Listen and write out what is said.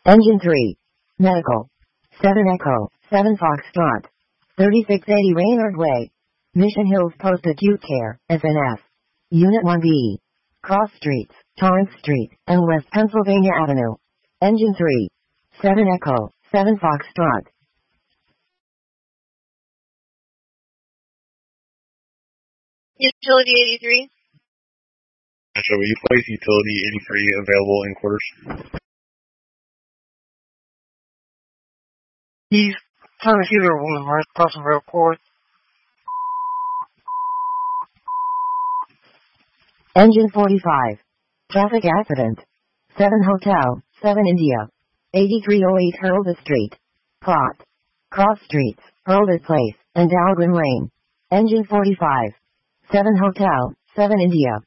Engine 3. Medical. 7 Echo, 7 Foxtrot. 3680 Raynard Way. Mission Hills Post Acute Care, FNF. Unit 1B. Cross Streets, Torrance Street, and West Pennsylvania Avenue. Engine 3. 7 Echo, 7 Foxtrot. Utility 83. So will you place Utility 83 available in quarters? He's trying to hear a woman right crossing rail court. Engine 45. Traffic accident. 7 Hotel, 7 India. 8308 Hurlbut Street. Plot. Cross Streets, Hurlbut Place, and Dahlgren Lane. Engine 45. 7 Hotel, 7 India.